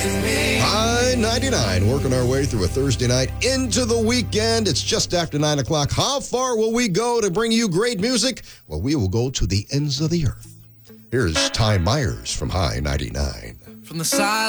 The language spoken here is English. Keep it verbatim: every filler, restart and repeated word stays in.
High ninety-nine, working our way through a Thursday night into the weekend. It's just after nine o'clock. How far will we go to bring you great music? Well, we will go to the ends of the earth. Here's Ty Myers from High ninety-nine. From the side